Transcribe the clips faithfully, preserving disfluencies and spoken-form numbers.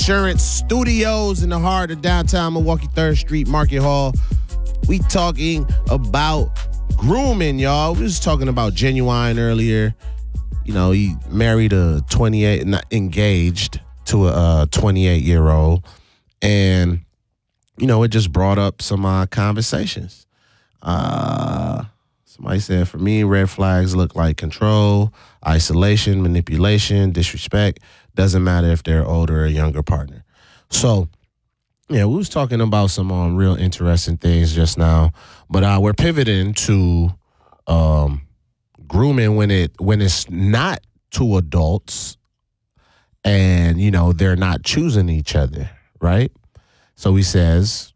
Insurance Studios in the heart of downtown Milwaukee, third Street Market Hall. We talking about grooming, y'all. We was talking about Genuine earlier. You know, he married a twenty-eight, not engaged to a twenty-eight-year-old. And, you know, it just brought up some uh, conversations. Uh, somebody said, for me, red flags look like control, isolation, manipulation, disrespect. Doesn't matter if they're older or younger partner. So, yeah, we was talking about some um, real interesting things just now, but uh, we're pivoting to um, grooming when it when it's not two adults, and you know they're not choosing each other, right? So he says,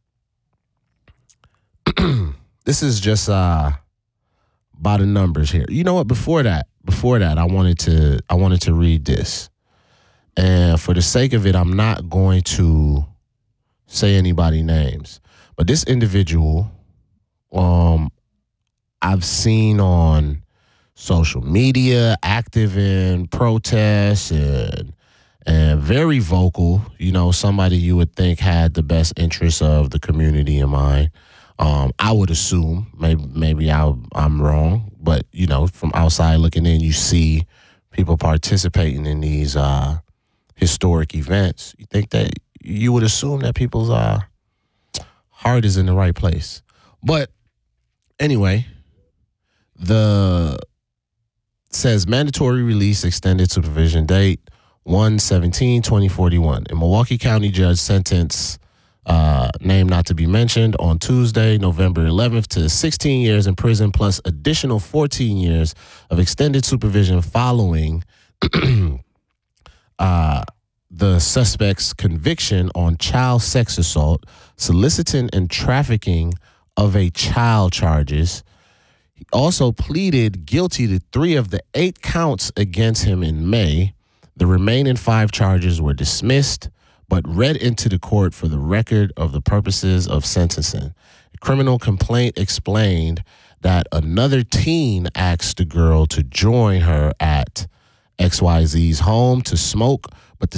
this is just uh, by the numbers here. You know what? Before that, before that, I wanted to I wanted to read this. And for the sake of it, I'm not going to say anybody's names. But this individual, um, I've seen on social media, active in protests and and very vocal. You know, somebody you would think had the best interests of the community in mind. Um, I would assume, maybe maybe I, I'm wrong, but you know, from outside looking in, you see people participating in these uh, historic events. You think that you would assume that people's uh, heart is in the right place. But anyway, the says mandatory release extended supervision date one seventeen twenty forty-one. A Milwaukee County judge sentence uh, name not to be mentioned on Tuesday, November eleventh to sixteen years in prison plus additional fourteen years of extended supervision following uh, the suspect's conviction on child sex assault, soliciting and trafficking of a child charges. He also pleaded guilty to three of the eight counts against him in May. The remaining five charges were dismissed, but read into the court for the record of the purposes of sentencing. A criminal complaint explained that another teen asked the girl to join her at X Y Z's home to smoke,